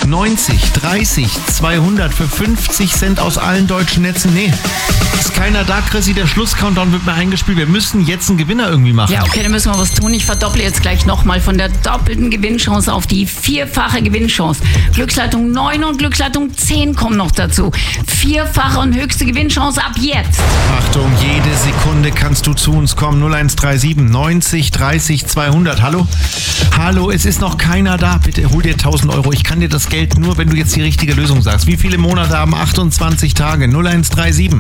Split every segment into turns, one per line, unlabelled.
90, 30, 200 für 50 Cent aus allen deutschen Netzen. Nee, ist keiner da, Chrissy. Der Schlusscountdown wird mir eingespielt. Wir müssen jetzt einen Gewinner irgendwie machen.
Ja, okay, dann müssen wir was tun. Ich verdopple jetzt gleich nochmal von der doppelten Gewinnchance auf die vierfache Gewinnchance. Glücksleitung 9 und Glücksleitung 10 kommen noch dazu. Vierfache und höchste Gewinnchance ab jetzt.
Achtung, jede Sekunde kannst du zu uns kommen. 0137 90 30 200. Hallo? Hallo, es ist noch keiner da. Bitte hol dir 1000 Euro. Ich kann dir das Geld nur, wenn du jetzt die richtige Lösung sagst. Wie viele Monate haben 28 Tage? 0137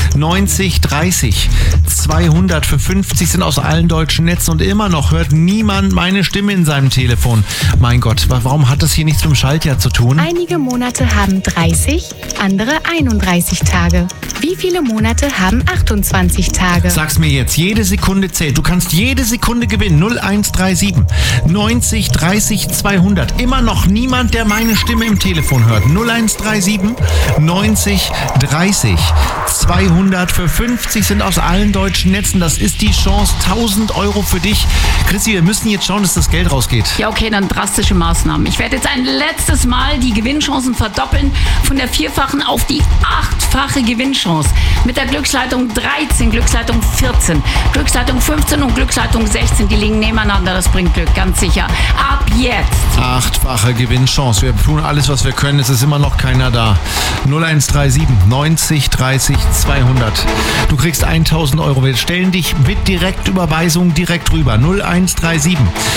90 30 200 für 50 sind aus allen deutschen Netzen und immer noch hört niemand meine Stimme in seinem Telefon. Mein Gott, warum hat das hier nichts mit dem Schaltjahr zu tun?
Einige Monate haben 30, andere 31 Tage. Wie viele Monate haben 28 Tage?
Sag's mir jetzt, jede Sekunde zählt. Du kannst jede Sekunde gewinnen. 0137 90 30 200. Immer noch niemand, der meine Stimme im Telefon hört. 0137 90 30 200 für 50 sind aus allen deutschen Netzen. Das ist die Chance. 1000 Euro für dich. Chrissy, wir müssen jetzt schauen, dass das Geld rausgeht.
Ja, okay, dann drastische Maßnahmen. Ich werde jetzt ein letztes Mal die Gewinnchancen verdoppeln von der vierfachen auf die achtfache Gewinnchance. Mit der Glücksleitung 13, Glücksleitung 14, Glücksleitung 15 und Glücksleitung 16. Die liegen nebeneinander, das bringt Glück, ganz sicher. Ab jetzt.
Achtfache Gewinnchance. Wir tun alles, was wir können. Es ist immer noch keiner da. 0137 90 30 200. Du kriegst 1000 Euro. Wir stellen dich mit Direktüberweisung direkt rüber. 0137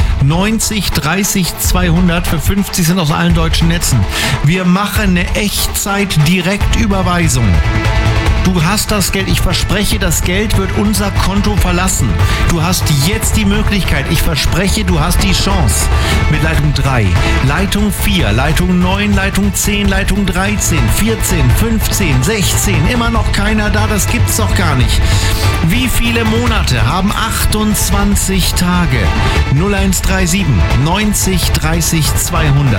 90 30 200 für 50 sind aus allen deutschen Netzen. Wir machen eine Echtzeit-Direktüberweisung. Du hast das Geld, ich verspreche, das Geld wird unser Konto verlassen. Du hast jetzt die Möglichkeit, ich verspreche, du hast die Chance. Mit Leitung 3, Leitung 4, Leitung 9, Leitung 10, Leitung 13, 14, 15, 16, immer noch keiner da, das gibt's doch gar nicht. Wie viele Monate haben 28 Tage? 0137 90 30 200.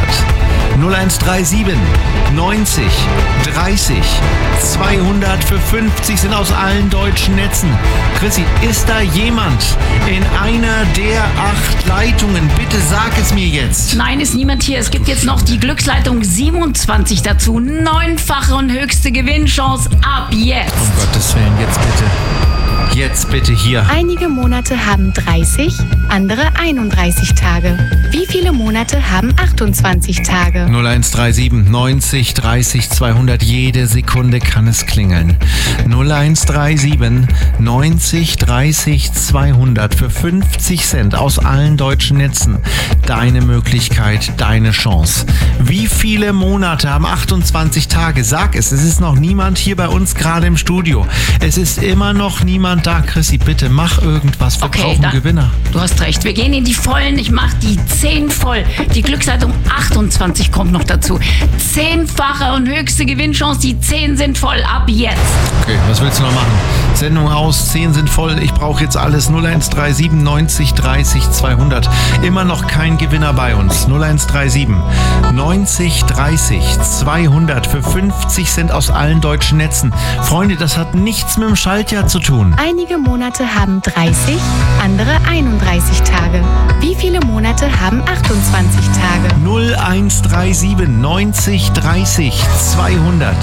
0137 90 30 200 für 50 sind aus allen deutschen Netzen. Chrissy, ist da jemand in einer der 8 Leitungen? Bitte sag es mir jetzt.
Nein, ist niemand hier. Es gibt jetzt noch die Glücksleitung 27 dazu. 9-fache und höchste Gewinnchance ab jetzt.
Um Gottes Willen, jetzt bitte. Jetzt bitte hier.
Einige Monate haben 30, andere 31 Tage. Wie viele Monate haben 28 Tage?
0137 90 30 200. Jede Sekunde kann es klingeln. 0137 90 30 200 für 50 Cent aus allen deutschen Netzen. Deine Möglichkeit, deine Chance. Wie viele Monate haben 28 Tage? Sag es, es ist noch niemand hier bei uns gerade im Studio. Es ist immer noch niemand da. Chrissy, bitte mach irgendwas. Wir brauchen Gewinner.
Du hast recht. Wir gehen in die Vollen. Ich mach die 10 voll. Die Glücksleitung 28 kommt noch dazu. 10-fache und höchste Gewinnchance. Die 10 sind voll. Ab jetzt.
Okay, was willst du noch machen? Sendung aus, 10 sind voll. Ich brauche jetzt alles. 0137 90 30 200. Immer noch kein Gewinner bei uns. 0137 90 30 200 für 50 Cent aus allen deutschen Netzen. Freunde, das hat nichts mit dem Schaltjahr zu tun.
Einige Monate haben 30, andere 31 Tage. Wie viele Monate haben 28 Tage?
0137 90 30 200.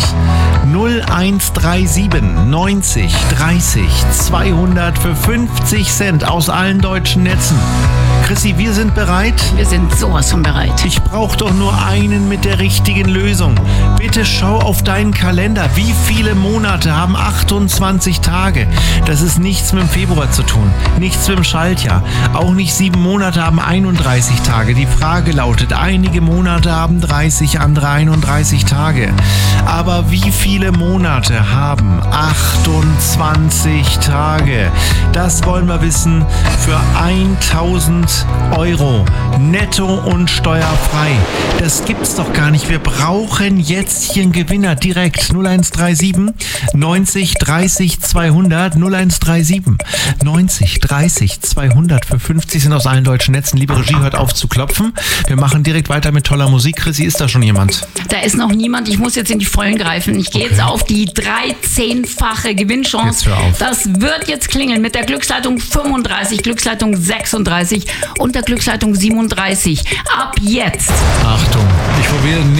0137 90 30 200 für 50 Cent aus allen deutschen Netzen. Chrissy, wir sind bereit.
Wir sind sowas von bereit.
Ich brauche doch nur einen mit der richtigen Lösung. Bitte schau auf deinen Kalender. Wie viele Monate haben 28 Tage? Das ist nichts mit dem Februar zu tun. Nichts mit dem Schaltjahr. Auch nicht 7 Monate haben 31 Tage. Die Frage lautet, einige Monate haben 30, andere 31 Tage. Aber wie viele Monate haben 28 Tage? Das wollen wir wissen für 1000 Euro. Netto und steuerfrei. Das gibt's doch gar nicht. Wir brauchen jetzt hier einen Gewinner direkt. 0137 90 30 200. 0137 90 30 200 für 50 sind aus allen deutschen Netzen. Liebe Regie, hört auf zu klopfen. Wir machen direkt weiter mit toller Musik. Chrissy, ist da schon jemand?
Da ist noch niemand. Ich muss jetzt in die Vollen greifen. Ich gehe jetzt auf die 13-fache Gewinnchance.
Jetzt hör auf.
Das wird jetzt klingeln mit der Glücksleitung 35, Glücksleitung 36 und der Glücksleitung 37. Ab jetzt.
Achtung, ich probiere